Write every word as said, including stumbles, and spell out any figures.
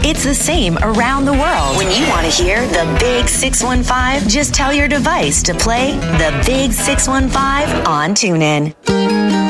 It's the same around the world. When you want to hear the Big six one five, just tell your device to play the Big six one five on TuneIn.